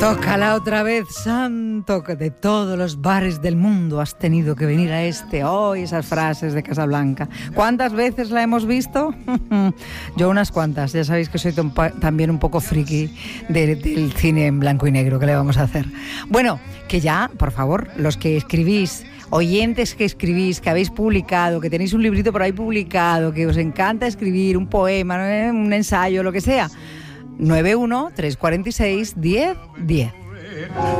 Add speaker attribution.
Speaker 1: Tócala otra vez, santo, que de todos los bares del mundo has tenido que venir a este hoy, esas frases de Casablanca. ¿Cuántas veces la hemos visto? Yo unas cuantas, ya sabéis que soy también un poco friki del cine en blanco y negro, ¿qué le vamos a hacer? Bueno, que ya, por favor, los que escribís, oyentes que escribís, que habéis publicado, que tenéis un librito por ahí publicado, que os encanta escribir un poema, un ensayo, lo que sea, 91 346 10 10.